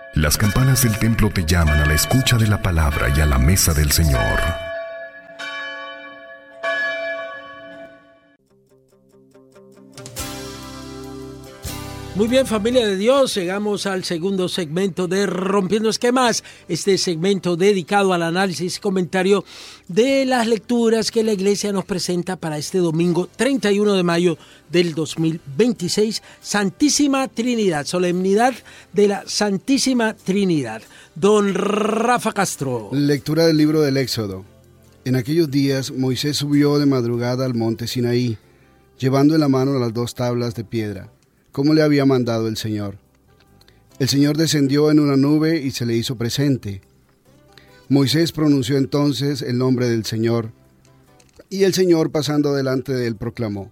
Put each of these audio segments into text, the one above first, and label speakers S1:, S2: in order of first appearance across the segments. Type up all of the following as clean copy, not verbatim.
S1: Las campanas del templo te llaman a la escucha de la palabra y a la mesa del Señor.
S2: Muy bien, familia de Dios, llegamos al segundo segmento de Rompiendo Esquemas, este segmento dedicado al análisis y comentario de las lecturas que la Iglesia nos presenta para este domingo 31 de mayo del 2026, Santísima Trinidad, solemnidad de la Santísima Trinidad. Don Rafa Castro.
S3: Lectura del libro del Éxodo. En aquellos días Moisés subió de madrugada al monte Sinaí, llevando en la mano las 2 tablas de piedra, como le había mandado el Señor. El Señor descendió en una nube y se le hizo presente. Moisés pronunció entonces el nombre del Señor, y el Señor, pasando delante de él, proclamó: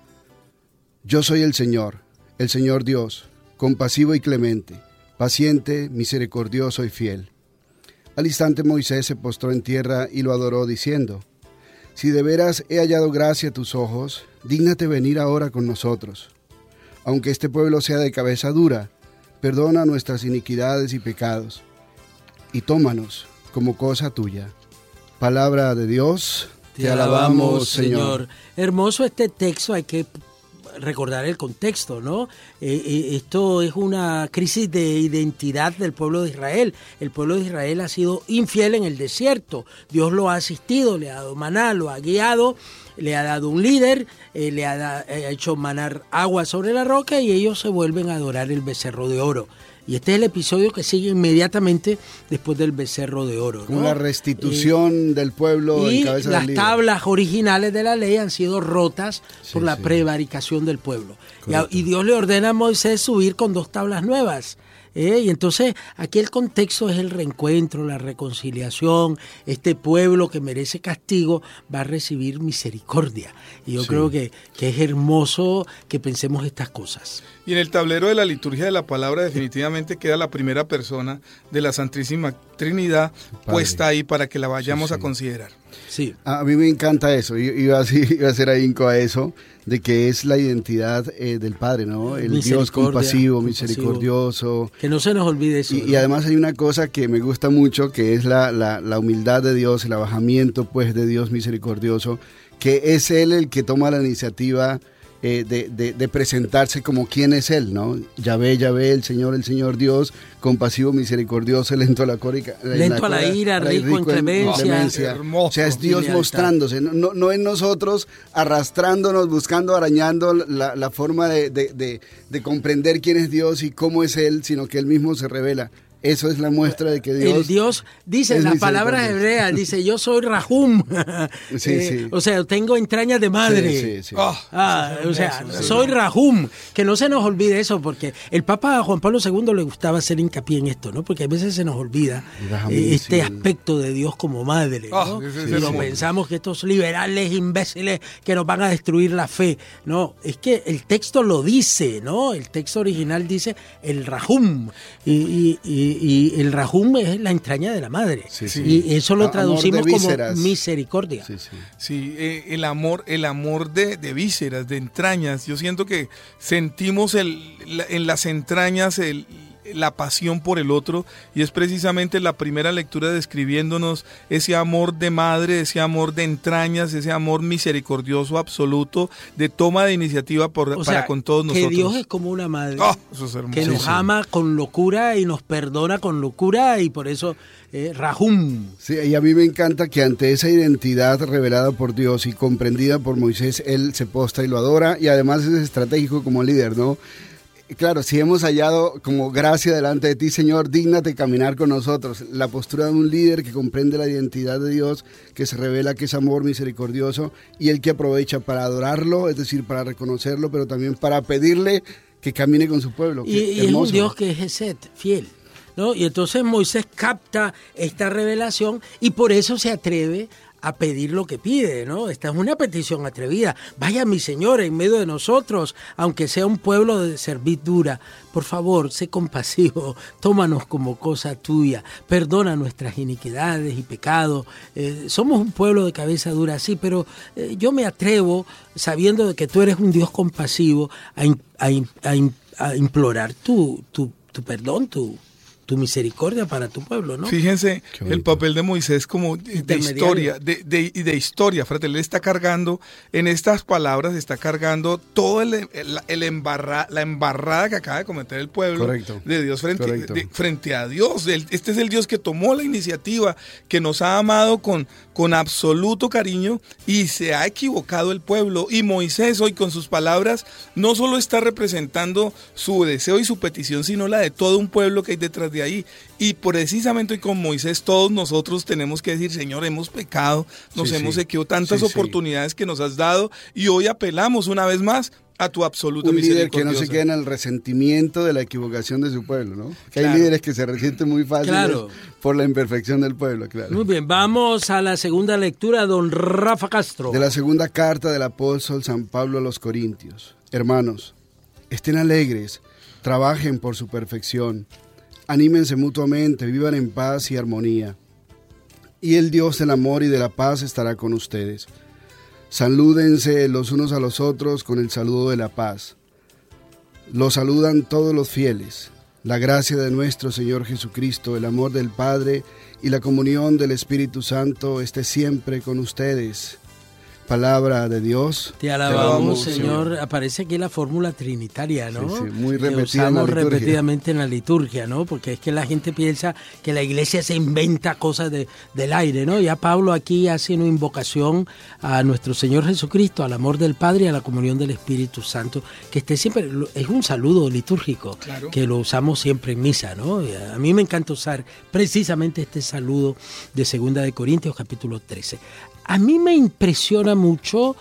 S3: Yo soy el Señor Dios, compasivo y clemente, paciente, misericordioso y fiel. Al instante Moisés se postró en tierra y lo adoró, diciendo: Si de veras he hallado gracia a tus ojos, dígnate venir ahora con nosotros. Aunque este pueblo sea de cabeza dura, perdona nuestras iniquidades y pecados, y tómanos como cosa tuya. Palabra de Dios, te alabamos, Señor.
S2: Hermoso este texto, hay que recordar el contexto, ¿no? Esto es una crisis de identidad del pueblo de Israel. El pueblo de Israel ha sido infiel en el desierto. Dios lo ha asistido, le ha dado maná, lo ha guiado, le ha dado un líder, le ha hecho manar agua sobre la roca y ellos se vuelven a adorar el becerro de oro. Y este es el episodio que sigue inmediatamente después del becerro de oro, ¿no?
S3: Una restitución del pueblo en cabeza del líder. Y
S2: las tablas originales de la ley han sido rotas por la prevaricación del pueblo. Y Dios le ordena a Moisés subir con 2 tablas nuevas. Y entonces aquí el contexto es el reencuentro, la reconciliación. Este pueblo que merece castigo va a recibir misericordia. Y yo creo que es hermoso que pensemos estas cosas.
S4: Y en el tablero de la liturgia de la palabra definitivamente queda la primera persona de la Santísima Trinidad puesta ahí para que la vayamos a considerar.
S2: Sí.
S3: A mí me encanta eso, iba a hacer ahínco a eso, de que es la identidad del Padre, ¿no? El Dios compasivo, misericordioso.
S2: Que no se nos olvide eso.
S3: Y además hay una cosa que me gusta mucho, que es la humildad de Dios, el abajamiento pues de Dios misericordioso, que es Él el que toma la iniciativa de presentarse como quién es Él, ¿no? Yahvé, el Señor Dios, compasivo, misericordioso, lento a la ira,
S2: rico en clemencia.
S3: O sea, es Dios mostrándose, no en nosotros arrastrándonos, buscando, arañando la forma de comprender quién es Dios y cómo es Él, sino que Él mismo se revela. Eso es la muestra de que Dios...
S2: El Dios dice en las palabras hebreas, dice, yo soy Rahum. O sea, tengo entrañas de madre. Soy Rahum. Que no se nos olvide eso, porque el Papa Juan Pablo II le gustaba hacer hincapié en esto, ¿no? Porque a veces se nos olvida este aspecto de Dios como madre, ¿no? Pensamos que estos liberales imbéciles que nos van a destruir la fe. No, es que el texto lo dice, ¿no? El texto original dice el Rahum. Y el Rahum es la entraña de la madre. Y eso lo traducimos como misericordia.
S4: El amor de vísceras, de entrañas. Yo siento que sentimos en las entrañas la pasión por el otro, y es precisamente la primera lectura describiéndonos ese amor de madre, ese amor de entrañas, ese amor misericordioso absoluto, de toma de iniciativa para con todos nosotros.
S2: Que Dios es como una madre,
S4: eso es hermoso,
S2: que nos ama con locura y nos perdona con locura, y por eso Rahum.
S3: Sí, y a mí me encanta que ante esa identidad revelada por Dios y comprendida por Moisés, él se postra y lo adora, y además es estratégico como líder, ¿no? Claro, si hemos hallado como gracia delante de ti, Señor, dígnate caminar con nosotros. La postura de un líder que comprende la identidad de Dios, que se revela que es amor misericordioso, y el que aprovecha para adorarlo, es decir, para reconocerlo, pero también para pedirle que camine con su pueblo.
S2: Y es un Dios que es Gesed, fiel, ¿no? Y entonces Moisés capta esta revelación y por eso se atreve a pedir lo que pide, ¿no? Esta es una petición atrevida. Vaya mi Señor en medio de nosotros, aunque sea un pueblo de servidura. Por favor, sé compasivo, tómanos como cosa tuya, perdona nuestras iniquidades y pecados. Somos un pueblo de cabeza dura, sí, pero yo me atrevo, sabiendo de que tú eres un Dios compasivo, a implorar tu perdón, tu misericordia para tu pueblo, ¿no?
S4: Fíjense el papel de Moisés como de historia, frate. Él está cargando, en estas palabras, está cargando toda la embarrada que acaba de cometer el pueblo de Dios frente a Dios. Este es el Dios que tomó la iniciativa, que nos ha amado con absoluto cariño, y se ha equivocado el pueblo. Y Moisés hoy con sus palabras no solo está representando su deseo y su petición, sino la de todo un pueblo que hay detrás de ahí. Y precisamente hoy con Moisés todos nosotros tenemos que decir: Señor, hemos pecado, nos hemos equivocado, tantas oportunidades que nos has dado, y hoy apelamos una vez más a tu absoluta misericordia. Un líder
S3: que no se queda en el resentimiento de la equivocación de su pueblo, ¿no? Que hay líderes que se resienten muy fácil por la imperfección del pueblo, claro.
S2: Muy bien, vamos a la segunda lectura, don Rafa Castro.
S3: De la segunda carta del apóstol San Pablo a los Corintios. Hermanos, estén alegres, trabajen por su perfección, anímense mutuamente, vivan en paz y armonía. Y el Dios del amor y de la paz estará con ustedes. Salúdense los unos a los otros con el saludo de la paz. Los saludan todos los fieles. La gracia de nuestro Señor Jesucristo, el amor del Padre y la comunión del Espíritu Santo esté siempre con ustedes. Palabra de Dios.
S2: Te alabamos, Señor. Aparece aquí la fórmula trinitaria, ¿no?
S3: Sí, muy repetida.
S2: Que usamos repetidamente en la liturgia, ¿no? Porque es que la gente piensa que la iglesia se inventa cosas del aire, ¿no? Ya Pablo aquí hace una invocación a nuestro Señor Jesucristo, al amor del Padre y a la comunión del Espíritu Santo, que esté siempre, es un saludo litúrgico, que lo usamos siempre en misa, ¿no? A mí me encanta usar precisamente este saludo de 2 de Corintios, capítulo 13. A mí me impresiona mucho,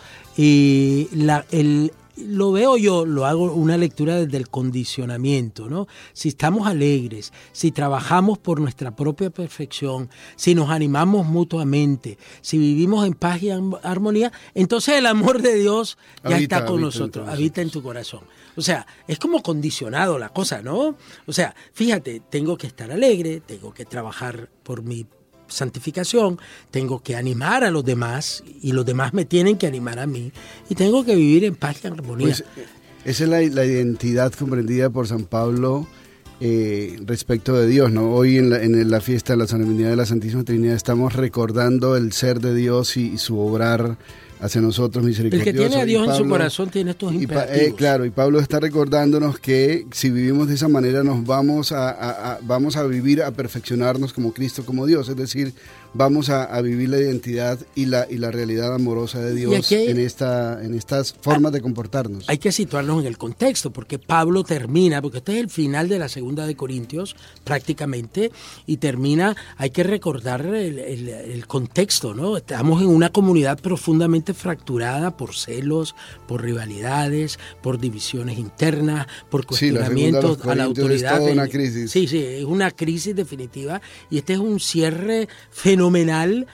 S2: lo veo yo, lo hago una lectura desde el condicionamiento, ¿no? Si estamos alegres, si trabajamos por nuestra propia perfección, si nos animamos mutuamente, si vivimos en paz y armonía, entonces el amor de Dios ya está con nosotros, habita en tu corazón. O sea, es como condicionado la cosa, ¿no? O sea, fíjate, tengo que estar alegre, tengo que trabajar por mi santificación, tengo que animar a los demás y los demás me tienen que animar a mí, y tengo que vivir en paz y armonía.
S3: Pues, esa es la identidad comprendida por San Pablo respecto de Dios, ¿no? Hoy en la fiesta de la solemnidad de la Santísima Trinidad estamos recordando el ser de Dios y su obrar hacia nosotros misericordioso.
S2: El que tiene a Dios en su corazón tiene estos imperativos.
S3: Claro, y Pablo está recordándonos que si vivimos de esa manera nos vamos a vivir, a perfeccionarnos como Cristo, como Dios, es decir, vamos a vivir la identidad y la realidad amorosa de Dios en estas formas de comportarnos.
S2: Hay que situarnos en el contexto, porque Pablo termina, porque este es el final de la 2 de Corintios prácticamente, y termina, hay que recordar el contexto, ¿no? Estamos en una comunidad profundamente fracturada por celos, por rivalidades, por divisiones internas, por cuestionamientos a la autoridad.
S3: Es toda una crisis.
S2: Sí, es una crisis definitiva, y este es un cierre fenomenal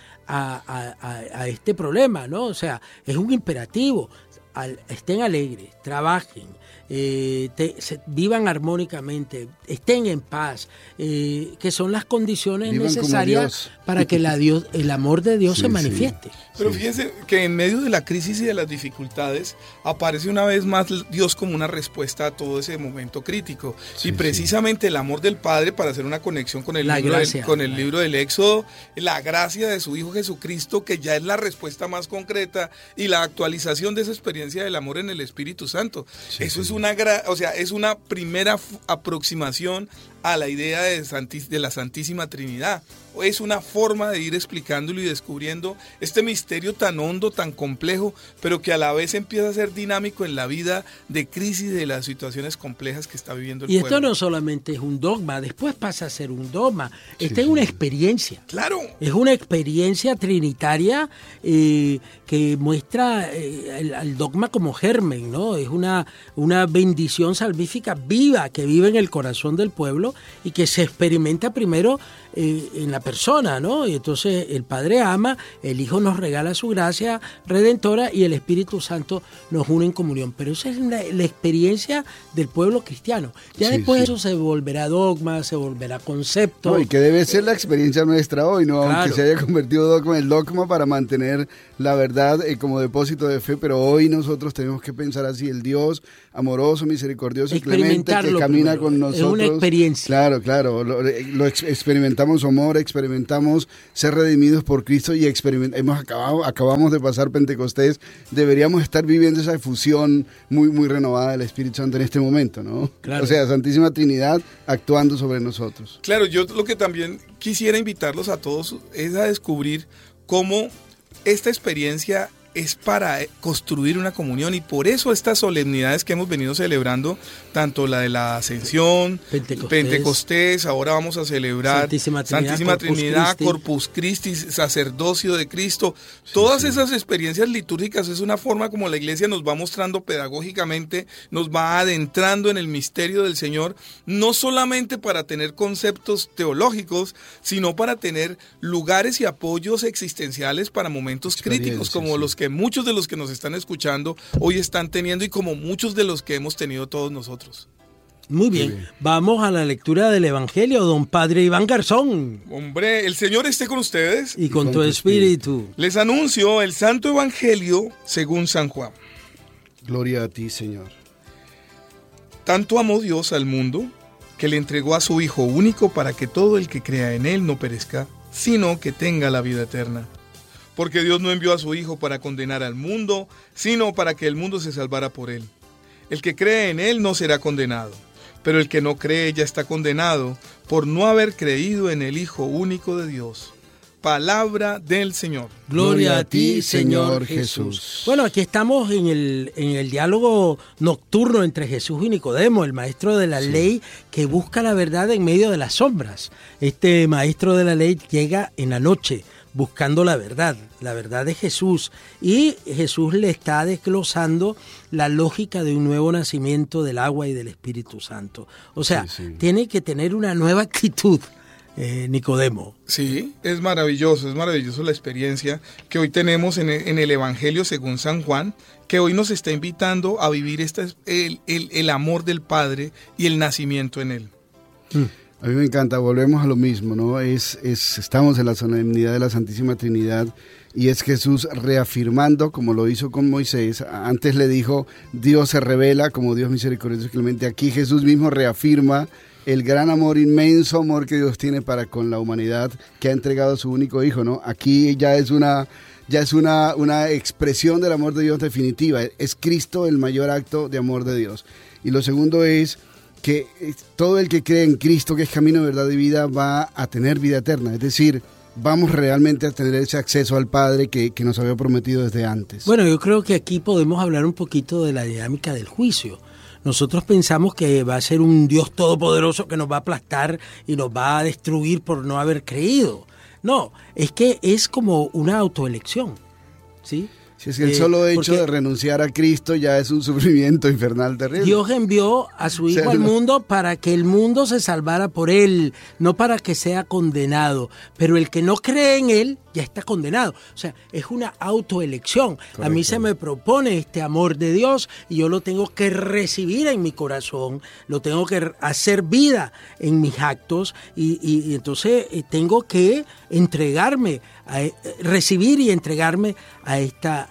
S2: a este problema, ¿no? O sea, es un imperativo. Estén alegres, trabajen, vivan armónicamente, estén en paz, que son las condiciones vivan necesarias para que el amor de Dios se manifieste.
S4: Pero fíjense que en medio de la crisis y de las dificultades aparece una vez más Dios como una respuesta a todo ese momento crítico. Y precisamente el amor del Padre, para hacer una conexión con el libro del Éxodo, la gracia de su Hijo Jesucristo, que ya es la respuesta más concreta y la actualización de esa experiencia del amor en el Espíritu Santo. Eso es es una primera aproximación a la idea de la Santísima Trinidad. Es una forma de ir explicándolo y descubriendo este misterio tan hondo, tan complejo, pero que a la vez empieza a ser dinámico en la vida de crisis, de las situaciones complejas que está viviendo el pueblo.
S2: Y esto no solamente es un dogma, después pasa a ser un dogma. Esta es una experiencia.
S4: Claro.
S2: Es una experiencia trinitaria que muestra el dogma como germen, ¿no? Es una bendición salvífica viva que vive en el corazón del pueblo y que se experimenta primero en la persona, ¿no? Y entonces el Padre ama, el Hijo nos regala su gracia redentora y el Espíritu Santo nos une en comunión. Pero esa es la experiencia del pueblo cristiano. Ya después eso se volverá dogma, se volverá concepto.
S3: No, y que debe ser la experiencia nuestra hoy, ¿no? Claro. Aunque se haya convertido el dogma para mantener la verdad como depósito de fe, pero hoy nosotros tenemos que pensar así: el Dios amoroso, misericordioso y clemente que camina con nosotros
S2: experiencia.
S3: Claro, lo experimentamos amor, experimentamos ser redimidos por Cristo y acabamos de pasar Pentecostés. Deberíamos estar viviendo esa efusión muy, muy renovada del Espíritu Santo en este momento, ¿no?
S2: Claro.
S3: O sea, Santísima Trinidad actuando sobre nosotros.
S4: Claro, yo lo que también quisiera invitarlos a todos es a descubrir cómo esta experiencia es para construir una comunión, y por eso estas solemnidades que hemos venido celebrando, tanto la de la Ascensión, Pentecostés, ahora vamos a celebrar
S2: Santísima
S4: Trinidad, Corpus Christi, sacerdocio de Cristo, todas esas experiencias litúrgicas es una forma como la Iglesia nos va mostrando pedagógicamente, nos va adentrando en el misterio del Señor, no solamente para tener conceptos teológicos, sino para tener lugares y apoyos existenciales para momentos críticos como los que muchos de los que nos están escuchando hoy están teniendo y como muchos de los que hemos tenido todos nosotros.
S2: Muy bien, vamos a la lectura del Evangelio, don Padre Iván Garzón.
S4: Hombre, el Señor esté con ustedes.
S2: Y con tu espíritu.
S4: Les anuncio el Santo Evangelio según San Juan.
S3: Gloria a ti, Señor.
S4: Tanto amó Dios al mundo que le entregó a su Hijo único para que todo el que crea en Él no perezca, sino que tenga la vida eterna. Porque Dios no envió a su Hijo para condenar al mundo, sino para que el mundo se salvara por Él. El que cree en Él no será condenado, pero el que no cree ya está condenado por no haber creído en el Hijo único de Dios. Palabra del Señor.
S2: Gloria a ti, Señor Jesús. Bueno, aquí estamos en el diálogo nocturno entre Jesús y Nicodemo, el maestro de la ley que busca la verdad en medio de las sombras. Este maestro de la ley llega en la noche buscando la verdad de Jesús, y Jesús le está desglosando la lógica de un nuevo nacimiento del agua y del Espíritu Santo. O sea, tiene que tener una nueva actitud, Nicodemo.
S4: Sí, es maravilloso la experiencia que hoy tenemos en el Evangelio según San Juan, que hoy nos está invitando a vivir el amor del Padre y el nacimiento en Él.
S3: A mí me encanta, volvemos a lo mismo, ¿no? Estamos en la solemnidad de la Santísima Trinidad y es Jesús reafirmando, como lo hizo con Moisés. Antes le dijo, Dios se revela como Dios misericordioso y clemente. Aquí Jesús mismo reafirma el gran amor, inmenso amor que Dios tiene para con la humanidad, que ha entregado a su único Hijo, ¿no? Aquí ya es una expresión del amor de Dios definitiva. Es Cristo el mayor acto de amor de Dios. Y lo segundo es que todo el que cree en Cristo, que es camino, verdad y vida, va a tener vida eterna. Es decir, vamos realmente a tener ese acceso al Padre que nos había prometido desde antes.
S2: Bueno, yo creo que aquí podemos hablar un poquito de la dinámica del juicio. Nosotros pensamos que va a ser un Dios todopoderoso que nos va a aplastar y nos va a destruir por no haber creído. No, es que es como una autoelección, ¿sí?
S3: Si es que el solo hecho de renunciar a Cristo ya es un sufrimiento infernal terrible.
S2: Dios envió a su Hijo al mundo para que el mundo se salvara por Él, no para que sea condenado. Pero el que no cree en Él ya está condenado. O sea, es una autoelección. Correcto. A mí se me propone este amor de Dios y yo lo tengo que recibir en mi corazón, lo tengo que hacer vida en mis actos y entonces tengo que entregarme, recibir y entregarme a esta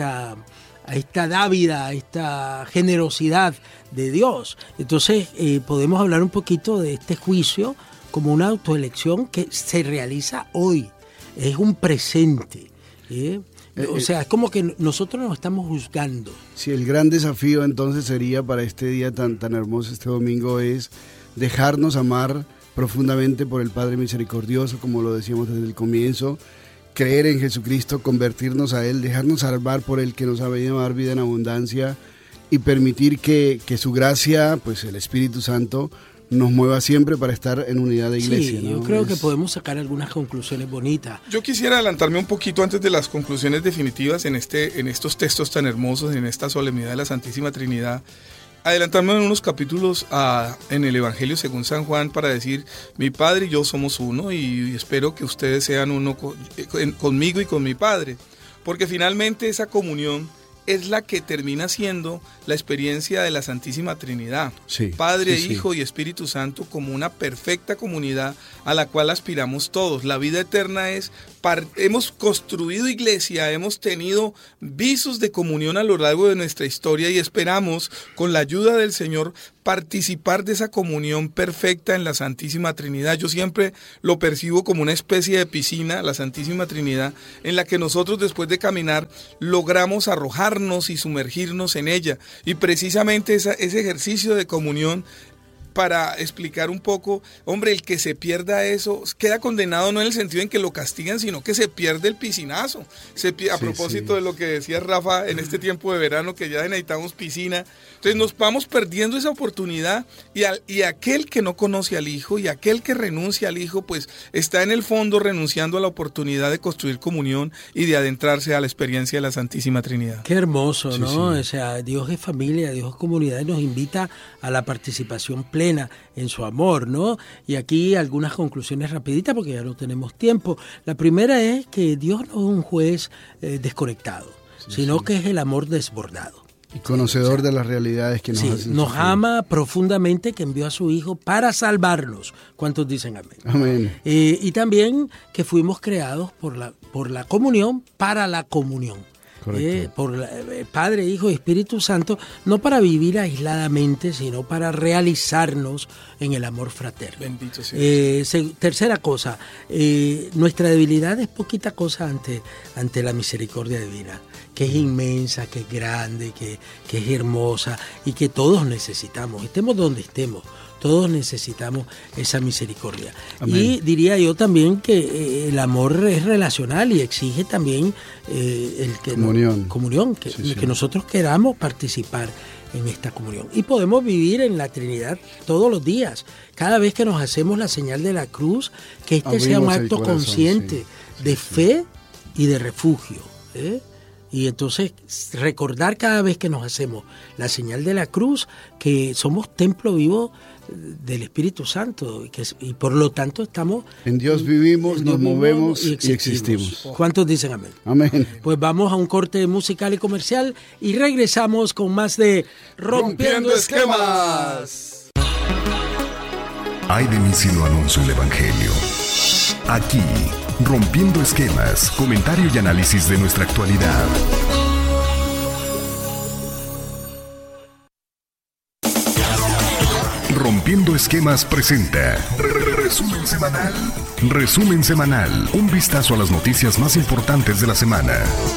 S2: dávida, a esta generosidad de Dios. Entonces podemos hablar un poquito de este juicio como una autoelección que se realiza hoy. Es un presente. O sea, es como que nosotros nos estamos juzgando.
S3: Sí, el gran desafío entonces sería para este día tan hermoso, este domingo, es dejarnos amar profundamente por el Padre misericordioso, como lo decíamos desde el comienzo, creer en Jesucristo, convertirnos a Él, dejarnos salvar por Él que nos ha venido a dar vida en abundancia y permitir que su gracia, pues el Espíritu Santo, nos mueva siempre para estar en unidad de iglesia.
S2: Sí, ¿no? Yo creo que podemos sacar algunas conclusiones bonitas.
S4: Yo quisiera adelantarme un poquito antes de las conclusiones definitivas en estos textos tan hermosos, en esta solemnidad de la Santísima Trinidad. Adelantarme en unos capítulos en el Evangelio según San Juan para decir, mi Padre y yo somos uno y espero que ustedes sean uno conmigo y con mi Padre. Porque finalmente esa comunión es la que termina siendo la experiencia de la Santísima Trinidad.
S3: Sí,
S4: Padre, Hijo y Espíritu Santo como una perfecta comunidad a la cual aspiramos todos. La vida eterna es, hemos construido iglesia, hemos tenido visos de comunión a lo largo de nuestra historia y esperamos, con la ayuda del Señor, participar de esa comunión perfecta en la Santísima Trinidad. Yo siempre lo percibo como una especie de piscina, la Santísima Trinidad, en la que nosotros después de caminar logramos arrojarnos y sumergirnos en ella. Y precisamente ese ejercicio de comunión, para explicar un poco, hombre, el que se pierda eso queda condenado no en el sentido en que lo castigan, sino que se pierde el piscinazo. A propósito de lo que decía Rafa en este tiempo de verano, que ya necesitamos piscina. Entonces nos vamos perdiendo esa oportunidad y aquel que no conoce al Hijo y aquel que renuncia al Hijo, pues está en el fondo renunciando a la oportunidad de construir comunión y de adentrarse a la experiencia de la Santísima Trinidad.
S2: Qué hermoso, ¿no? O sea, Dios es familia, Dios es comunidad y nos invita a la participación plena en su amor, ¿no? Y aquí algunas conclusiones rapiditas porque ya no tenemos tiempo. La primera es que Dios no es un juez desconectado, sino que es el amor desbordado.
S3: Y conocedor de las realidades que nos hacen
S2: nos
S3: sufrir.
S2: ama profundamente, que envió a su Hijo para salvarnos. ¿Cuántos dicen amén?
S3: Amén.
S2: Y también que fuimos creados por la comunión, para la comunión. Por Padre, Hijo y Espíritu Santo, no para vivir aisladamente, sino para realizarnos en el amor fraterno.
S4: Bendito sea.
S2: Tercera cosa, nuestra debilidad es poquita cosa ante la misericordia divina, que es inmensa, que es grande, que es hermosa y que todos necesitamos, estemos donde estemos. Todos necesitamos esa misericordia. Amén. Y diría yo también que el amor es relacional y exige también comunión, que nosotros queramos participar en esta comunión. Y podemos vivir en la Trinidad todos los días. Cada vez que nos hacemos la señal de la cruz, que sea un acto consciente de fe y de refugio. Y entonces recordar cada vez que nos hacemos la señal de la cruz que somos templo vivo del Espíritu Santo y por lo tanto estamos
S3: en Dios vivimos, nos movemos y existimos.
S2: ¿Cuántos dicen amén?
S3: Amén.
S2: Pues vamos a un corte musical y comercial y regresamos con más de Rompiendo Esquemas.
S1: Ay de mí si no anuncio el Evangelio. Aquí, Rompiendo Esquemas, comentario y análisis de nuestra actualidad. Rompiendo Esquemas presenta Resumen Semanal. Resumen Semanal, un vistazo a las noticias más importantes de la semana.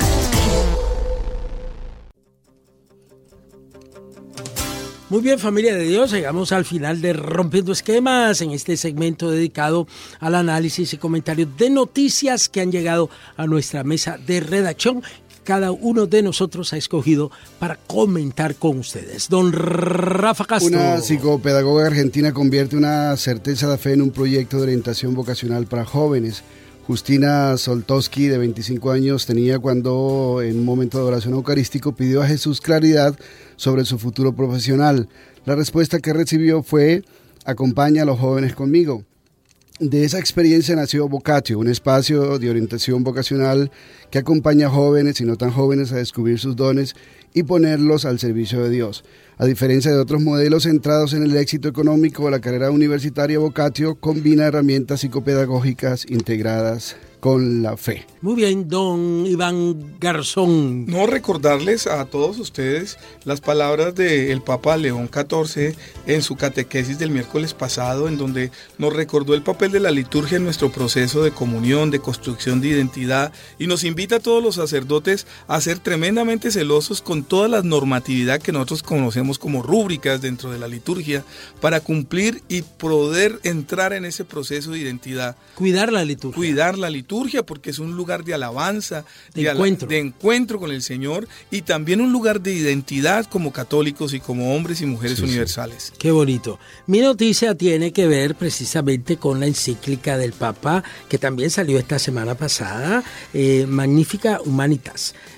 S2: Muy bien, familia de Dios, llegamos al final de Rompiendo Esquemas, en este segmento dedicado al análisis y comentarios de noticias que han llegado a nuestra mesa de redacción. Cada uno de nosotros ha escogido para comentar con ustedes. Don Rafa Castro.
S3: Una psicopedagoga argentina convierte una certeza de fe en un proyecto de orientación vocacional para jóvenes. Justina Soltowski, de 25 años, tenía cuando en un momento de oración eucarístico pidió a Jesús claridad sobre su futuro profesional. La respuesta que recibió fue: acompaña a los jóvenes conmigo. De esa experiencia nació Vocatio, un espacio de orientación vocacional que acompaña a jóvenes y no tan jóvenes a descubrir sus dones y ponerlos al servicio de Dios. A diferencia de otros modelos centrados en el éxito económico, la carrera universitaria Vocatio combina herramientas psicopedagógicas integradas con la fe.
S2: Muy bien, don Iván Garzón.
S4: No, recordarles a todos ustedes las palabras del Papa León XIV en su catequesis del miércoles pasado, en donde nos recordó el papel de la liturgia en nuestro proceso de comunión, de construcción de identidad, y nos invita a todos los sacerdotes a ser tremendamente celosos con toda la normatividad que nosotros conocemos como rúbricas dentro de la liturgia, para cumplir y poder entrar en ese proceso de identidad.
S2: Cuidar la liturgia.
S4: Cuidar la liturgia, porque es un lugar de alabanza, de encuentro con el Señor, y también un lugar de identidad como católicos y como hombres y mujeres universales.
S2: Qué bonito. Mi noticia tiene que ver precisamente con la encíclica del Papa, que también salió esta semana pasada, Magnificat Humanitas.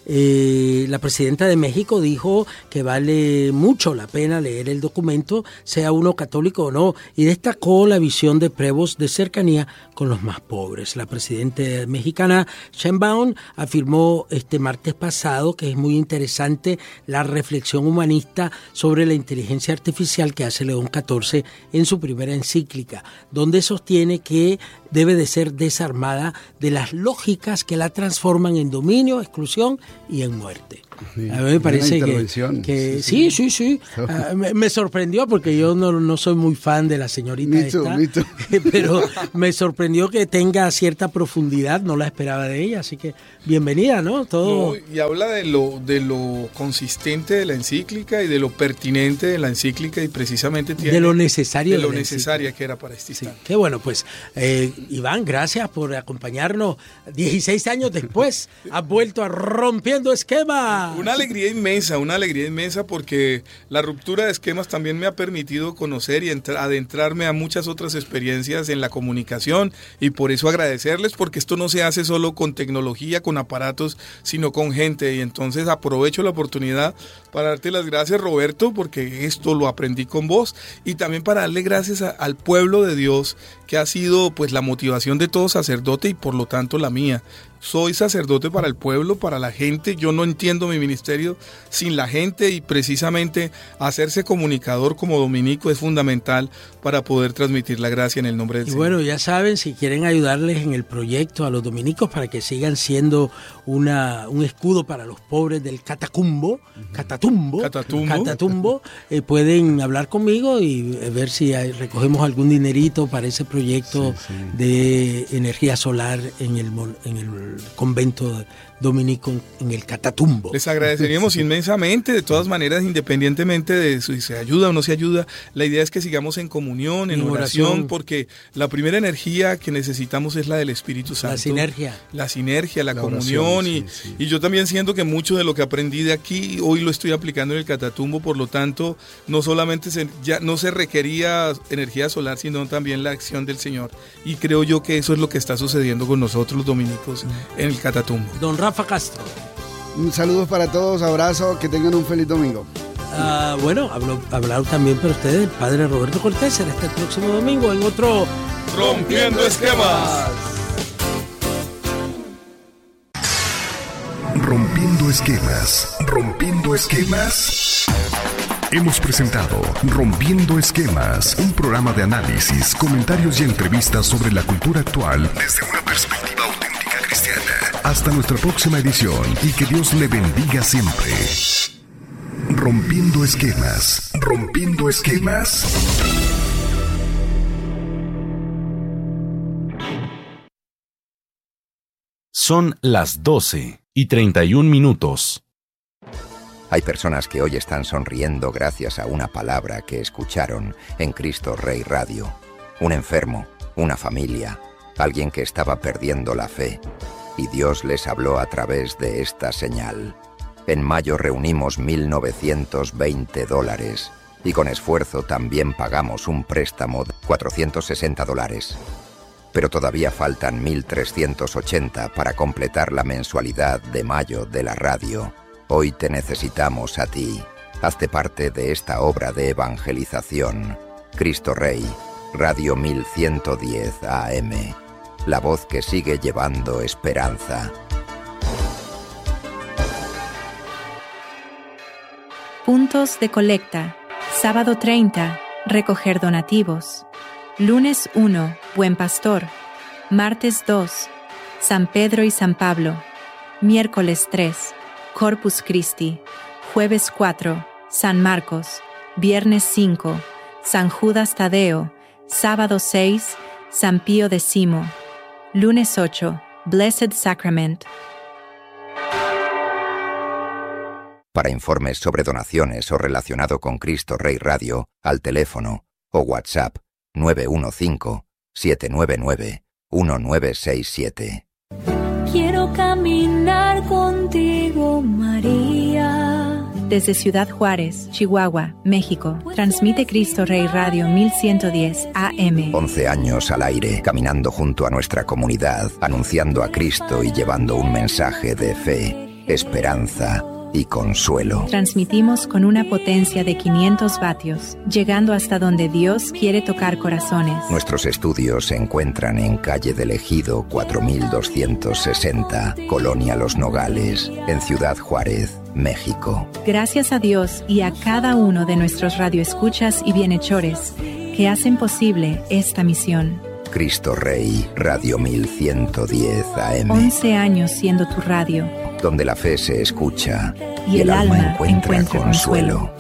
S2: la presidenta de México dijo que vale mucho la pena leer el documento, sea uno católico o no, y destacó la visión de Prevost de cercanía con los más pobres. La presidenta mexicana Sheinbaum afirmó este martes pasado que es muy interesante la reflexión humanista sobre la inteligencia artificial que hace León XIV en su primera encíclica, donde sostiene que debe de ser desarmada de las lógicas que la transforman en dominio, exclusión y en muerte.
S3: Sí,
S2: a mí me parece que sí. Me sorprendió porque yo no soy muy fan de la señorita esta, pero me sorprendió que tenga cierta profundidad, no la esperaba de ella, así que bienvenida, ¿no? Todo.
S4: No, y habla de lo consistente de la encíclica y de lo pertinente de la encíclica y precisamente tiene
S2: de lo necesario
S4: de lo necesaria que era para este instante.
S2: Sí, qué bueno, pues Iván, gracias por acompañarnos 16 años después, has vuelto a Rompiendo Esquemas.
S4: Una alegría inmensa porque la ruptura de esquemas también me ha permitido conocer y adentrarme a muchas otras experiencias en la comunicación, y por eso agradecerles, porque esto no se hace solo con tecnología, con aparatos, sino con gente, y entonces aprovecho la oportunidad para darte las gracias, Roberto, porque esto lo aprendí con vos, y también para darle gracias al pueblo de Dios, que ha sido pues la motivación de todo sacerdote y por lo tanto la mía. Soy sacerdote para el pueblo, para la gente. Yo no entiendo mi ministerio sin la gente, y precisamente hacerse comunicador como dominico es fundamental para poder transmitir la gracia en el nombre del Señor.
S2: Y bueno, ya saben, si quieren ayudarles en el proyecto a los dominicos para que sigan siendo un escudo para los pobres del Catatumbo, pueden hablar conmigo y ver si recogemos algún dinerito para ese proyecto de energía solar en el convento dominico en el Catatumbo.
S4: Les agradeceríamos inmensamente, de todas maneras, independientemente de si se ayuda o no se ayuda. La idea es que sigamos en comunión, en oración, porque la primera energía que necesitamos es la del Espíritu Santo. La sinergia, la comunión, oración, y yo también siento que mucho de lo que aprendí de aquí, hoy lo estoy aplicando en el Catatumbo, por lo tanto, no solamente ya no se requería energía solar, sino también la acción del Señor. Y creo yo que eso es lo que está sucediendo con nosotros los dominicos en el Catatumbo.
S2: Don Rafa Castro.
S3: Saludos para todos, abrazo, que tengan un feliz domingo.
S2: Bueno, hablar también para ustedes el padre Roberto Cortés. Será este próximo domingo en otro
S4: Rompiendo Esquemas.
S1: Rompiendo esquemas. Hemos presentado Rompiendo Esquemas, un programa de análisis, comentarios y entrevistas sobre la cultura actual desde una perspectiva auténtica cristiana. Hasta nuestra próxima edición, y que Dios le bendiga siempre. Rompiendo Esquemas.
S5: Son las 12:31.
S6: Hay personas que hoy están sonriendo gracias a una palabra que escucharon en Cristo Rey Radio. Un enfermo, una familia, alguien que estaba perdiendo la fe, y Dios les habló a través de esta señal. En mayo reunimos $1,920 y con esfuerzo también pagamos un préstamo de $460. Pero todavía faltan 1,380 para completar la mensualidad de mayo de la radio. Hoy te necesitamos a ti. Hazte parte de esta obra de evangelización. Cristo Rey, Radio 1110 AM. La voz que sigue llevando esperanza.
S7: Puntos de colecta. Sábado 30, recoger donativos. Lunes 1, Buen Pastor. Martes 2, San Pedro y San Pablo. Miércoles 3, Corpus Christi. Jueves 4, San Marcos. Viernes 5, San Judas Tadeo. Sábado 6, San Pío X. Lunes 8, Blessed Sacrament.
S6: Para informes sobre donaciones o relacionado con Cristo Rey Radio, al teléfono o WhatsApp 915-799-1967.
S8: Quiero caminar contigo, María.
S7: Desde Ciudad Juárez, Chihuahua, México, transmite Cristo Rey Radio 1110 AM.
S6: 11 años al aire, caminando junto a nuestra comunidad, anunciando a Cristo y llevando un mensaje de fe. esperanza y consuelo.
S7: Transmitimos con una potencia de 500 vatios, llegando hasta donde Dios quiere tocar corazones.
S6: Nuestros estudios se encuentran en calle del Ejido 4260, Colonia Los Nogales, en Ciudad Juárez, México.
S7: Gracias a Dios y a cada uno de nuestros radioescuchas y bienhechores que hacen posible esta misión.
S6: Cristo Rey, Radio 1110 AM.
S7: 11 años siendo tu radio,
S6: donde la fe se escucha
S7: y el alma encuentra consuelo.